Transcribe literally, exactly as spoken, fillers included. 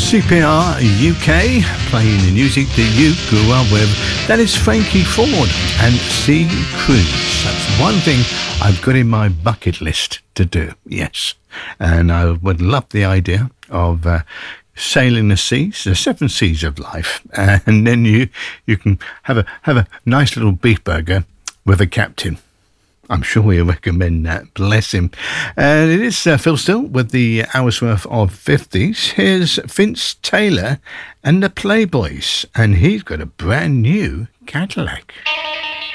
C P R U K, playing the music that you grew up with. That is Frankie Ford and Sea Cruise. That's one thing I've got in my bucket list to do, yes. And I would love the idea of uh, sailing the seas, the seven seas of life, and then you you can have a have a nice little beef burger with a captain. I'm sure he'll recommend that. Bless him. And it is uh, Phil Still with the hour's worth of fifties. Here's Vince Taylor and the Playboys, and he's got a brand new Cadillac.